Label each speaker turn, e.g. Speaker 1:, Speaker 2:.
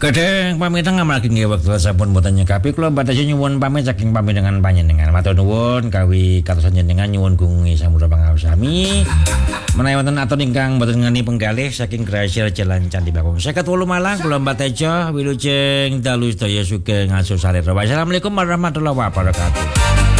Speaker 1: Kadang pamit ngamalake nggih wektu sampun boten nyekapi kula badhe nyuwun pamit saking panjenengan matur nuwun kawi katosan jenengan nyuwun gungi samudra pangaosami menawi wonten atur ingkang boten ngeni penggalih saking Gracial Jalan Candi Bakung 58 Malang kula Mbak Wilujeng dalu sedaya sugeng asus salira. Wassalamualaikum warahmatullahi wabarakatuh.